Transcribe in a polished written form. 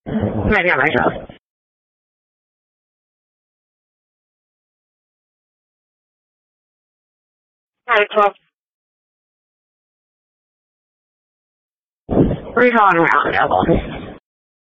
Maybe I myself. What are you calling around, Devil?